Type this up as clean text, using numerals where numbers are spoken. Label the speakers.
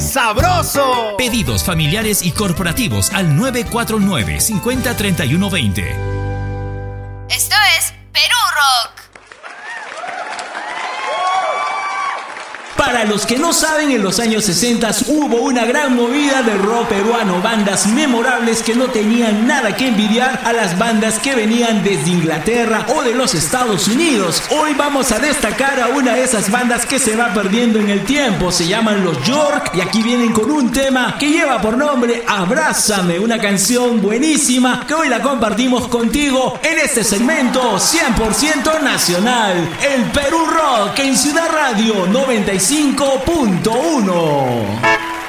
Speaker 1: ¡Sabroso!
Speaker 2: Pedidos familiares y corporativos al 949-503120.
Speaker 3: Esto es Perú Rock.
Speaker 4: Para los que no saben, en los años 60 hubo una gran movida del rock peruano, bandas memorables que no tenían nada que envidiar a las bandas que venían desde Inglaterra o de los Estados Unidos. Hoy vamos a destacar a una de esas bandas que se va perdiendo en el tiempo, se llaman Los York, y aquí vienen con un tema que lleva por nombre Abrázame, una canción buenísima que hoy la compartimos contigo en este segmento 100% nacional, el Perú Rock en Ciudad Radio 95.1.